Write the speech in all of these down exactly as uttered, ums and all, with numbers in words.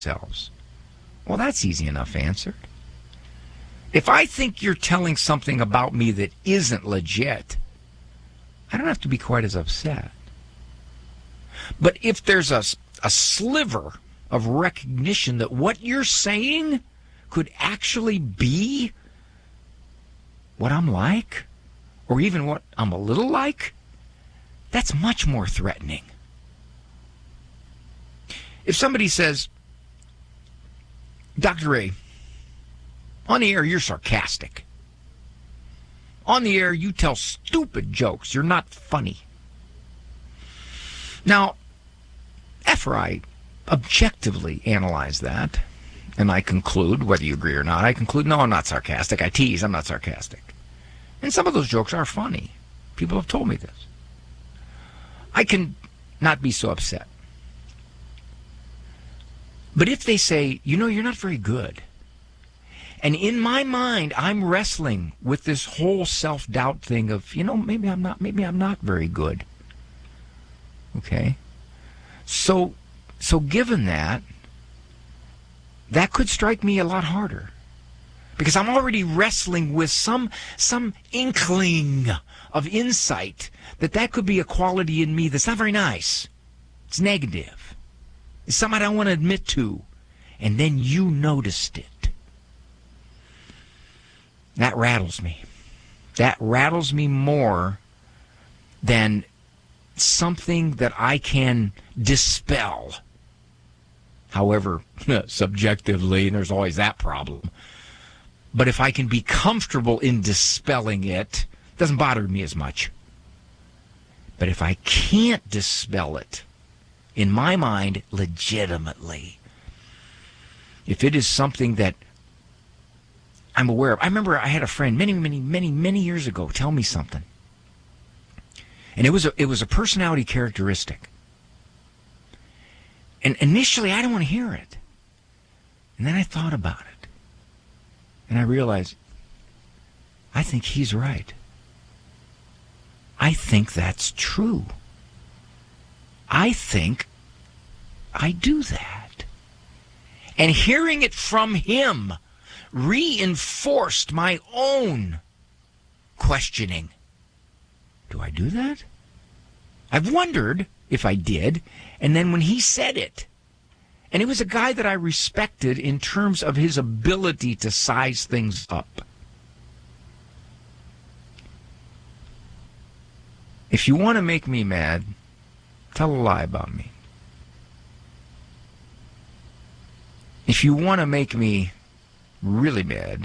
themselves. Well, that's easy enough answered. If I think you're telling something about me that isn't legit, I don't have to be quite as upset. But if there's a, a sliver of recognition that what you're saying could actually be what I'm like, or even what I'm a little like, that's much more threatening. If somebody says, Doctor Ray, on the air you're sarcastic. On the air you tell stupid jokes. You're not funny. Now, after I objectively analyze that, and I conclude, whether you agree or not, I conclude, no, I'm not sarcastic. I tease, I'm not sarcastic. And some of those jokes are funny. People have told me this. I can not be so upset. But if they say, you know, you're not very good, and in my mind, I'm wrestling with this whole self-doubt thing of, you know, maybe I'm not, maybe I'm not very good. Okay? So, so given that, that could strike me a lot harder. Because I'm already wrestling with some, some inkling of insight that that could be a quality in me that's not very nice. It's negative. It's something I don't want to admit to. And then you noticed it. That rattles me. That rattles me more than something that I can dispel. However, subjectively, and there's always that problem. But if I can be comfortable in dispelling it, it doesn't bother me as much. But if I can't dispel it, in my mind, legitimately, if it is something that I'm aware of. I remember I had a friend many, many, many, many years ago tell me something. And it was a, it was a personality characteristic. And initially, I didn't want to hear it. And then I thought about it. And I realized, I think he's right. I think that's true. I think I do that. And hearing it from him reinforced my own questioning. Do I do that? I've wondered if I did. And then when he said it, and it was a guy that I respected in terms of his ability to size things up. If you want to make me mad, tell a lie about me. If you want to make me really mad,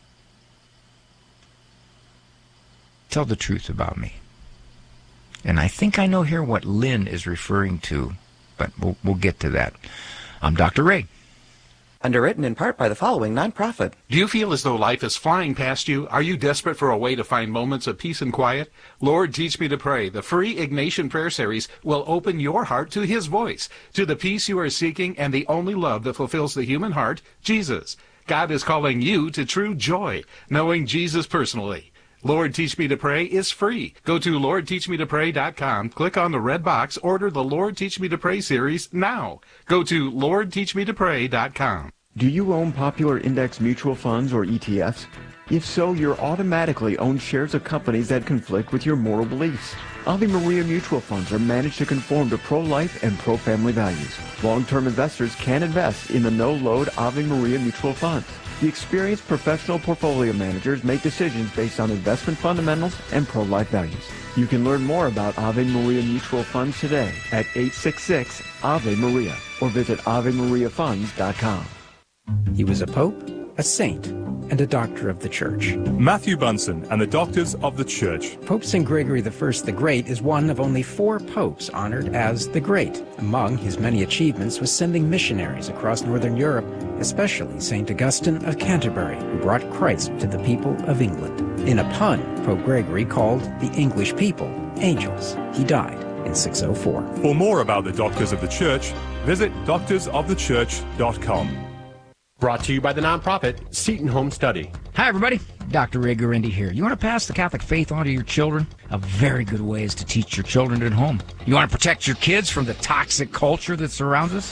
tell the truth about me. And I think I know here what Lynn is referring to, but we'll, we'll get to that. I'm Doctor Ray. Underwritten in part by the following nonprofit. Do you feel as though life is flying past you? Are you desperate for a way to find moments of peace and quiet? Lord, Teach Me to Pray, the free Ignatian Prayer Series, will open your heart to His voice, to the peace you are seeking and the only love that fulfills the human heart, Jesus. God is calling you to true joy, knowing Jesus personally. Lord, Teach Me to Pray is free. Go to lord teach me to pray dot com, click on the red box, order the Lord Teach Me to Pray series now. Go to lord teach me to pray dot com. Do you own popular index mutual funds or E T Fs? If so, you're automatically owned shares of companies that conflict with your moral beliefs. Ave Maria mutual funds are managed to conform to pro-life and pro-family values. Long-term investors can invest in the no-load Ave Maria mutual funds. The experienced professional portfolio managers make decisions based on investment fundamentals and pro-life values. You can learn more about Ave Maria mutual funds today at eight six six Ave Maria or visit ave maria funds dot com. He was a pope, a saint, and a doctor of the Church. Matthew Bunson and the Doctors of the Church. Pope Saint Gregory the First the Great is one of only four popes honored as the Great. Among his many achievements was sending missionaries across Northern Europe, especially Saint Augustine of Canterbury, who brought Christ to the people of England. In a pun, Pope Gregory called the English people angels. He died in six oh four. For more about the Doctors of the Church, visit doctors of the church dot com. Brought to you by the nonprofit Seton Home Study. Hi, everybody. Doctor Ray Guarendi here. You want to pass the Catholic faith on to your children? A very good way is to teach your children at home. You want to protect your kids from the toxic culture that surrounds us?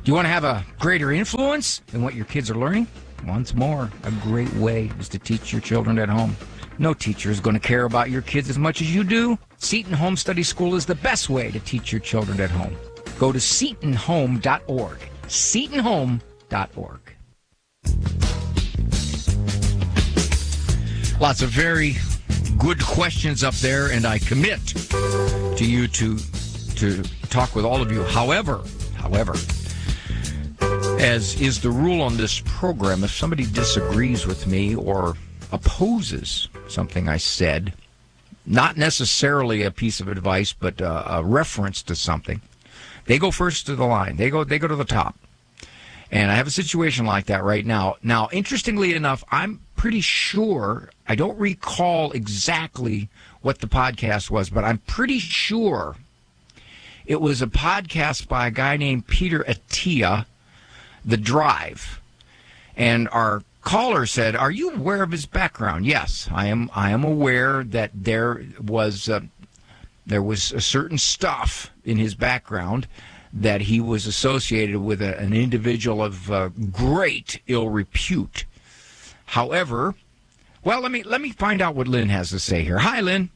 Do you want to have a greater influence in what your kids are learning? Once more, a great way is to teach your children at home. No teacher is going to care about your kids as much as you do. Seton Home Study School is the best way to teach your children at home. Go to seton home dot org. seton home dot org. Lots of very good questions up there, and I commit to you to to talk with all of you. However, however, as is the rule on this program, if somebody disagrees with me or opposes something I said, not necessarily a piece of advice, but uh, a reference to something, they go first to the line. They go they go to the top. And I have a situation like that right now. Now, interestingly enough, I'm pretty sure, I don't recall exactly what the podcast was, but I'm pretty sure it was a podcast by a guy named Peter Attia, The Drive. And our caller said, "Are you aware of his background?" Yes, I am. I am aware that there was uh, there was a certain stuff in his background that he was associated with a, an individual of uh, great ill repute. However, well, let me let me find out what Lynn has to say here. Hi, Lynn.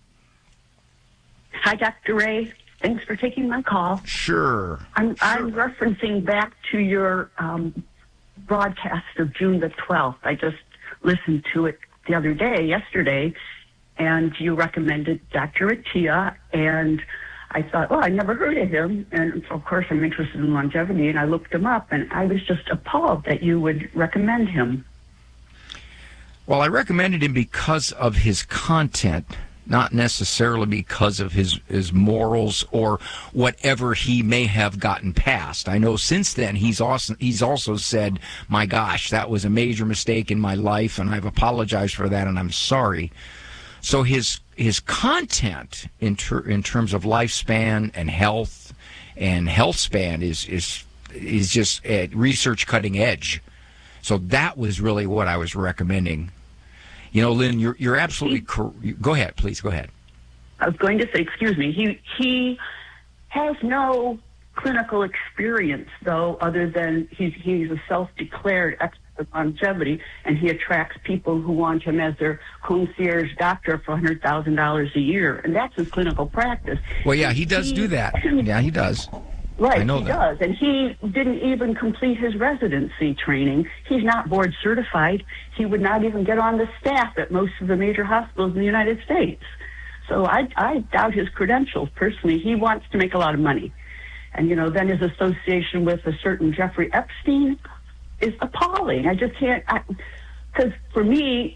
Hi, Doctor Ray. Thanks for taking my call. Sure. I'm, sure. I'm referencing back to your um, broadcast of June the twelfth. I just listened to it the other day, yesterday, and you recommended Doctor Attia, and I thought, well, I never heard of him, and of course I'm interested in longevity, and I looked him up, and I was just appalled that you would recommend him. Well, I recommended him because of his content, not necessarily because of his, his morals or whatever he may have gotten past. I know since then he's also, he's also said, my gosh, that was a major mistake in my life, and I've apologized for that, and I'm sorry. So his his content in ter, in terms of lifespan and health and health span is is is just uh, research cutting edge. So that was really what I was recommending. You know, Lynn, you're you're absolutely cor- go ahead, please go ahead. I was going to say, excuse me. He he has no clinical experience, though, other than he's he's a self-declared expert of longevity, and he attracts people who want him as their concierge doctor for one hundred thousand dollars a year, and that's his clinical practice. Well, yeah, he does he, do that. Yeah, he does. Right, I know he that. does, and he didn't even complete his residency training. He's not board certified. He would not even get on the staff at most of the major hospitals in the United States. So I, I doubt his credentials, personally. He wants to make a lot of money. And, you know, then his association with a certain Jeffrey Epstein is appalling. I just can't, because for me,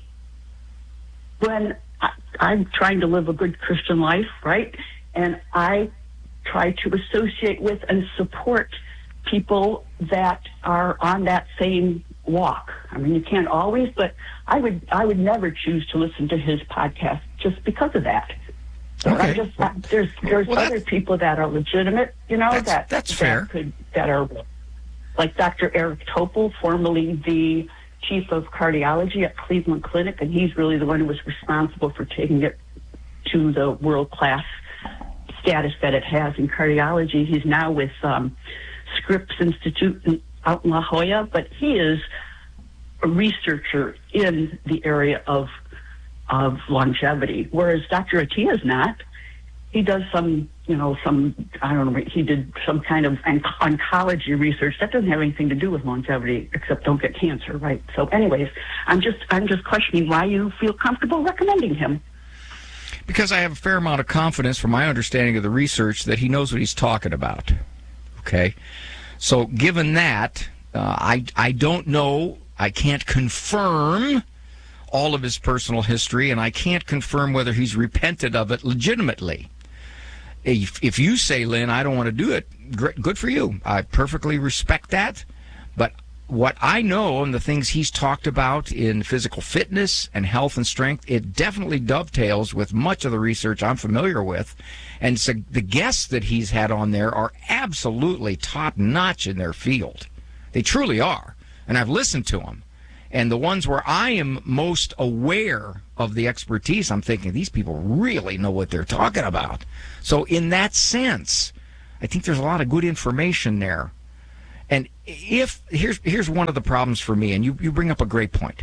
when I, I'm trying to live a good Christian life, right, and I try to associate with and support people that are on that same walk. I mean, you can't always, but I would I would never choose to listen to his podcast just because of that. So okay. I just I, there's there's well, other people that are legitimate, you know, that's, that that's that fair. Could, that are like Doctor Eric Topol, formerly the chief of cardiology at Cleveland Clinic, and he's really the one who was responsible for taking it to the world class status that it has in cardiology. He's now with um, Scripps Institute in, out in La Jolla, but he is a researcher in the area of of longevity, whereas Doctor Attia is not. He does some, you know, some, I don't know, he did some kind of oncology research. That doesn't have anything to do with longevity, except don't get cancer, right? So anyways, I'm just, I'm just questioning why you feel comfortable recommending him. Because I have a fair amount of confidence from my understanding of the research that he knows what he's talking about. Okay? So given that, uh, I, I don't know, I can't confirm all of his personal history, and I can't confirm whether he's repented of it legitimately. If, if you say, Lynn, I don't want to do it, great, good for you. I perfectly respect that. But what I know and the things he's talked about in physical fitness and health and strength, it definitely dovetails with much of the research I'm familiar with. And so the guests that he's had on there are absolutely top-notch in their field. They truly are. And I've listened to them. And the ones where I am most aware of the expertise, I'm thinking, these people really know what they're talking about. So in that sense, I think there's a lot of good information there. And if here's here's one of the problems for me, and you, you bring up a great point.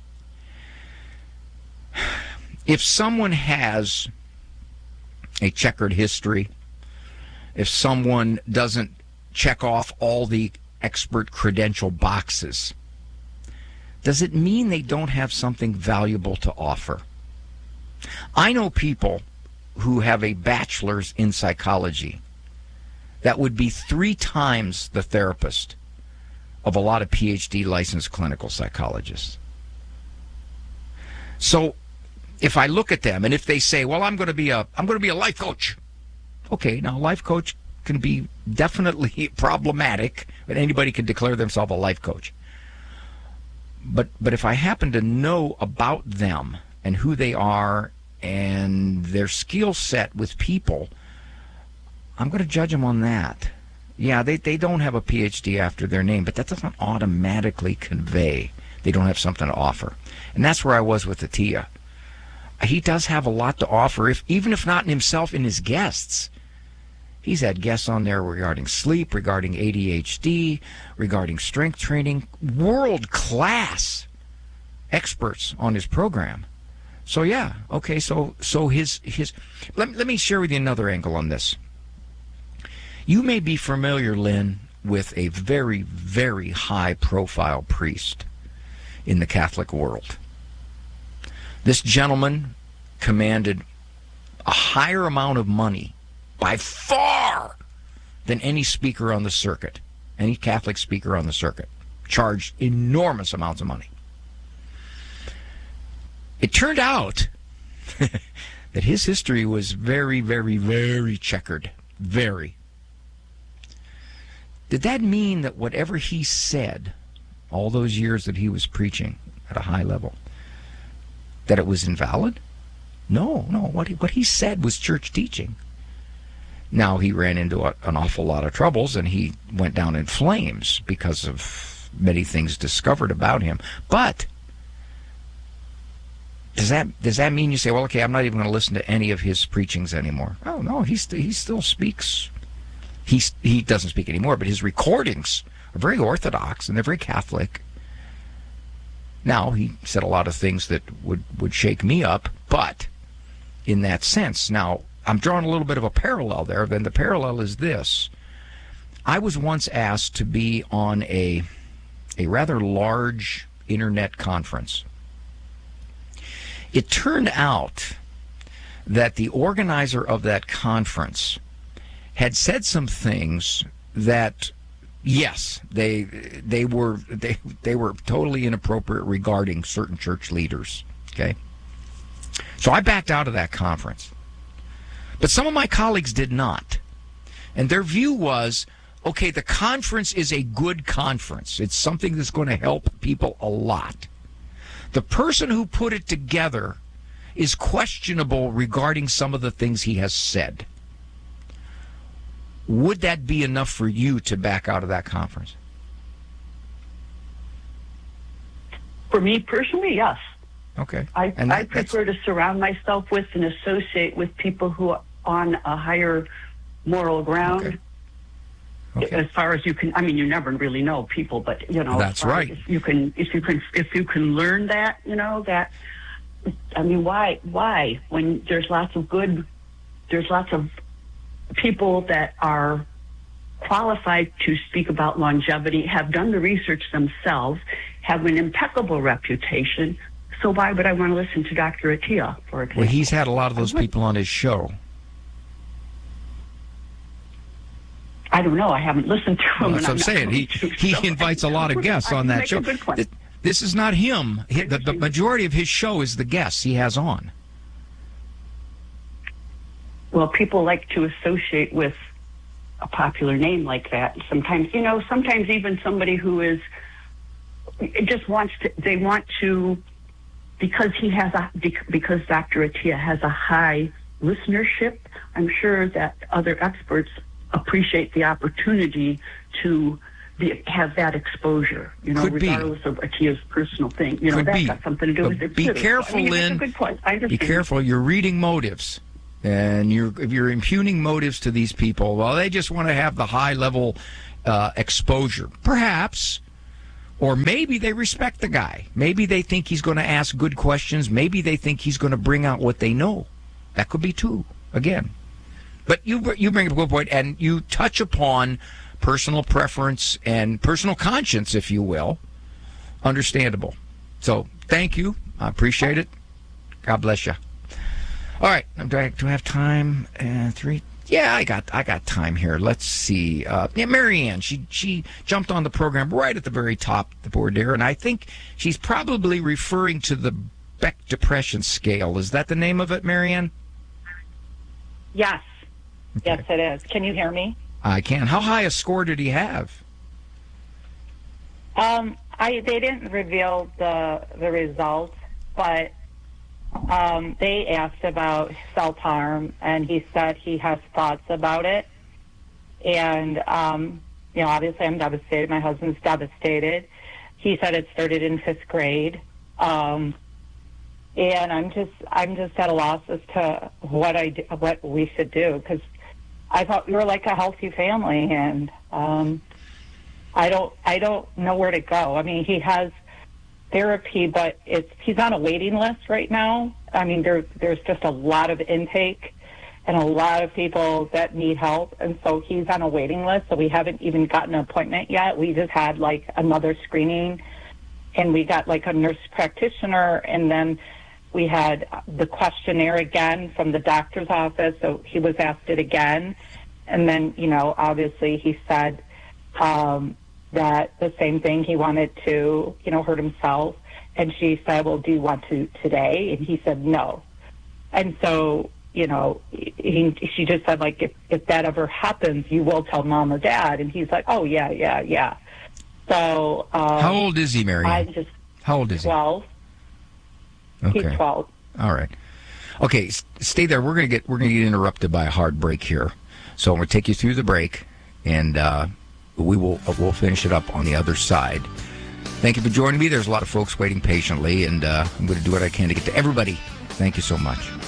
If someone has a checkered history, if someone doesn't check off all the expert credential boxes, does it mean they don't have something valuable to offer? I know people who have a bachelor's in psychology that would be three times the therapist of a lot of P H D licensed clinical psychologists. So if I look at them and if they say, well, I'm going to be a I'm going to be a life coach. Okay, now life coach can be definitely problematic, but anybody can declare themselves a life coach. But but if I happen to know about them and who they are and their skill set with people, I'm going to judge them on that. Yeah, they, they don't have a P H D after their name, but that doesn't automatically convey they don't have something to offer. And that's where I was with Attia. He does have a lot to offer, if even if not in himself, in his guests. He's had guests on there regarding sleep, regarding A D H D, regarding strength training, world-class experts on his program. So yeah, okay, so so his his let, let me share with you another angle on this. You may be familiar, Lynn, with a very, very high-profile priest in the Catholic world. This gentleman commanded a higher amount of money by far than any speaker on the circuit, any Catholic speaker on the circuit. Charged enormous amounts of money. It turned out that his history was very, very, very checkered. Very. Did that mean that whatever he said all those years that he was preaching at a high level, that it was invalid? No, no. What he, what he said was church teaching. Now, he ran into a, an awful lot of troubles, and he went down in flames because of many things discovered about him. But does that does that mean you say, well, okay, I'm not even going to listen to any of his preachings anymore? Oh, no, he, st- he still speaks. He, he doesn't speak anymore, but his recordings are very orthodox, and they're very Catholic. Now, he said a lot of things that would, would shake me up, but in that sense. Now, I'm drawing a little bit of a parallel there, and the parallel is this. I was once asked to be on a, a rather large internet conference. It turned out that the organizer of that conference had said some things that, yes, they they were they they were totally inappropriate regarding certain church leaders. Okay, so I backed out of that conference, but some of my colleagues did not, and their view was, okay, the conference is a good conference. It's something that's going to help people a lot. The person who put it together is questionable regarding some of the things he has said. Would that be enough for you to back out of that conference? For me personally, yes. Okay. I, and that, I prefer to surround myself with and associate with people who are on a higher moral ground. Okay. Okay. As far as you can, I mean, you never really know people, but you know, that's right. If you can, if you can, if you can learn that, you know, that. I mean, why, why? When there's lots of good, there's lots of people that are qualified to speak about longevity, have done the research themselves, have an impeccable reputation. So why would I want to listen to Doctor Attia, for example? Well, he's had a lot of those people on his show. I don't know. I haven't listened to him. Well, that's what I'm saying. He to, he so invites a lot of guests on that show. This is not him. The, the majority of his show is the guests he has on. Well, people like to associate with a popular name like that. Sometimes, you know, sometimes even somebody who is just wants to, they want to, because he has a, because Doctor Attia has a high listenership, I'm sure that other experts appreciate the opportunity to be, have that exposure, you know, Could regardless be. of Attia's personal thing. You know, Could that's be. got something to do But with it be too. careful, I mean, Lynn. That's a good point. I understand. Be careful. You're reading motives. And you're, if you're impugning motives to these people, well, they just want to have the high-level uh, exposure. Perhaps. Or maybe they respect the guy. Maybe they think he's going to ask good questions. Maybe they think he's going to bring out what they know. That could be too, again. But you you bring up a good point, and you touch upon personal preference and personal conscience, if you will. Understandable. So thank you. I appreciate it. God bless you. All right. Do I, do I have time? Uh, three. Yeah, I got I got time here. Let's see. Uh, yeah, Marianne, she she jumped on the program right at the very top of the board there, and I think she's probably referring to the Beck Depression Scale. Is that the name of it, Marianne? Yes. Okay. Yes, it is. Can you hear me? I can. How high a score did he have? Um, I they didn't reveal the the results, but um, they asked about self-harm, and he said he has thoughts about it. And um, you know, obviously, I'm devastated. My husband's devastated. He said it started in fifth grade, um, and I'm just I'm just at a loss as to what I do, what we should do, because I thought we were like a healthy family, and um, I don't I don't know where to go. I mean, he has therapy, but it's he's on a waiting list right now. I mean, there's there's just a lot of intake and a lot of people that need help, and so he's on a waiting list. So we haven't even gotten an appointment yet. We just had like another screening, and we got like a nurse practitioner, and then we had the questionnaire again from the doctor's office, so he was asked it again. And then, you know, obviously he said um, that the same thing, he wanted to, you know, hurt himself. And she said, well, do you want to today? And he said, no. And so, you know, he, she just said, like, if, if that ever happens, you will tell mom or dad. And he's like, oh, yeah, yeah, yeah. So. Um, How old is he, Mary? I just. How old is he? twelve. Okay. He's twelve. All right. Okay, stay there. We're gonna get we're gonna get interrupted by a hard break here, so I'm gonna take you through the break, and uh, we will we'll finish it up on the other side. Thank you for joining me. There's a lot of folks waiting patiently, and uh, I'm going to do what I can to get to everybody. Thank you so much.